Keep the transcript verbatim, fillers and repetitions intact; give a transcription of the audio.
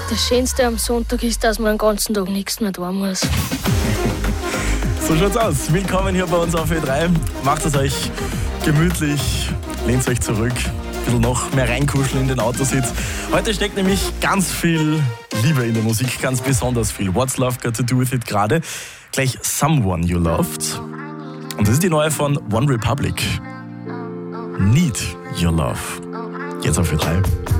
Das Schönste am Sonntag ist, dass man den ganzen Tag nichts mehr tun muss. So schaut's aus. Willkommen hier bei uns auf Ö drei. Macht es euch gemütlich, lehnt euch zurück, ein bisschen noch mehr reinkuscheln in den Autositz. Heute steckt nämlich ganz viel Liebe in der Musik, ganz besonders viel. What's Love Got to Do With It gerade? Gleich Someone You Loved. Und das ist die neue von One Republic. Need Your Love. Jetzt auf Ö drei.